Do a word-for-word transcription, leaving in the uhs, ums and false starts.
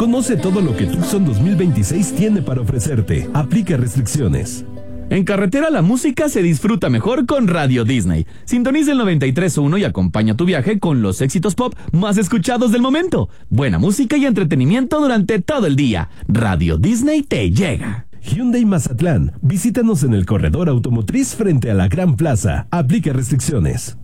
Conoce todo lo que Tucson dos mil veintiséis tiene para ofrecerte. Aplica restricciones. En carretera la música se disfruta mejor con Radio Disney. Sintoniza el noventa y tres punto uno y acompaña tu viaje con los éxitos pop más escuchados del momento. Buena música y entretenimiento durante todo el día. Radio Disney te llega. Hyundai Mazatlán. Visítanos en el corredor automotriz frente a la Gran Plaza. Aplica restricciones.